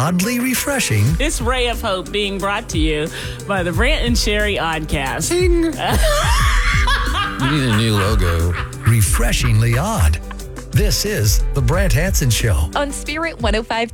oddly refreshing. This ray of hope being brought to you by the Brant and Sherry Oddcast. Ding. You need a new logo. Refreshingly odd. This is The Brant Hanson Show. On Spirit 105.